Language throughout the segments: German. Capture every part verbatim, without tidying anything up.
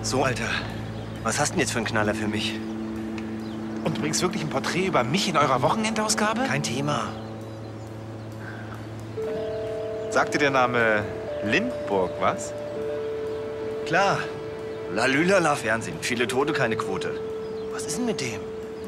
So, Alter. Was hast du denn jetzt für einen Knaller für mich? Und du bringst wirklich ein Porträt über mich in eurer Wochenendausgabe? Kein Thema. Sagt dir der Name Lindburg was? Klar. Lalülala Fernsehen. Viele Tote, keine Quote. Was ist denn mit dem?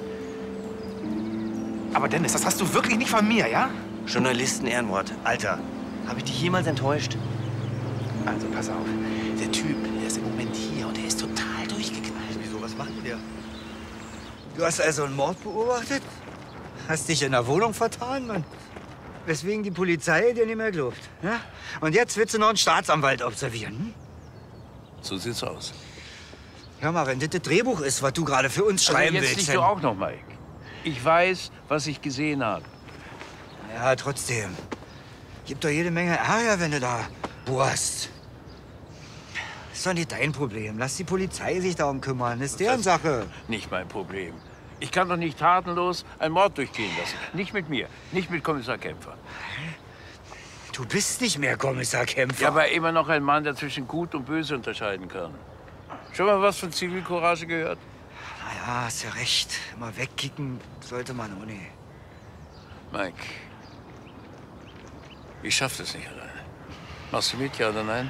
Aber Dennis, das hast du wirklich nicht von mir, ja? Journalisten-Ehrenwort. Alter, habe ich dich jemals enttäuscht? Also pass auf. Der Typ, der ist im Moment hier und der ist total durchgeknallt. Wieso, was macht denn der? Du hast also einen Mord beobachtet? Hast dich in der Wohnung vertan, Mann? Weswegen die Polizei dir nicht mehr glaubt. Ja? Und jetzt willst du noch einen Staatsanwalt observieren. Hm? So sieht's aus. Hör mal, wenn das das Drehbuch ist, was du gerade für uns schreiben also jetzt willst. nicht du auch noch, Mike. Ich weiß, was ich gesehen habe. Ja, trotzdem. Gibt doch jede Menge Ärger, wenn du da bohrst. Ist doch nicht dein Problem. Lass die Polizei sich darum kümmern. Das ist deren Sache. Nicht mein Problem. Ich kann doch nicht tatenlos einen Mord durchgehen lassen. Nicht mit mir. Nicht mit Kommissar Kämpfer. Du bist nicht mehr Kommissar Kämpfer. Ja, aber immer noch ein Mann, der zwischen Gut und Böse unterscheiden kann. Schon mal was von Zivilcourage gehört? Na ja, hast ja recht. Immer wegkicken sollte man auch nicht. Mike, ich schaff das nicht alleine. Machst du mit, ja oder nein?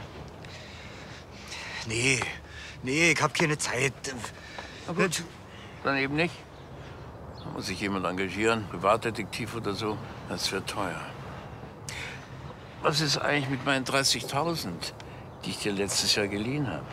Nee, nee, ich hab keine Zeit. Na gut, dann eben nicht. Da muss sich jemand engagieren, Privatdetektiv oder so. Das wird teuer. Was ist eigentlich mit meinen dreißigtausend, die ich dir letztes Jahr geliehen habe?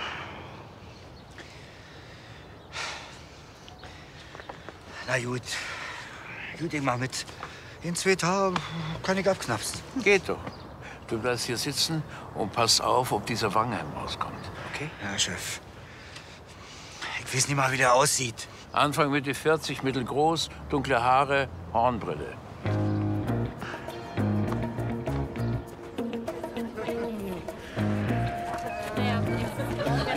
Na gut. Gut, ich mach mit. In zwei Tagen kann ich abknapsen. Geht doch. Du bleibst hier sitzen und pass auf, ob dieser Wangenheim rauskommt, okay? Ja, Chef. Ich weiß nicht mal, wie der aussieht. Anfang Mitte vierzig, mittelgroß, dunkle Haare, Hornbrille.